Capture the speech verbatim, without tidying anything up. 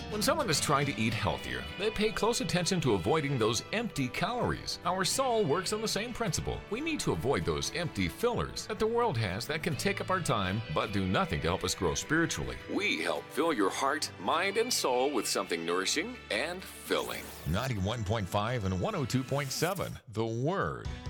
When someone is trying to eat healthier, they pay close attention to avoiding those empty calories. Our soul works on the same principle. We need to avoid those empty fillers that the world has that can take up our time but do nothing to help us grow spiritually. We help fill your heart, mind, and soul with something nourishing and filling. ninety-one point five and one oh two point seven, The Word.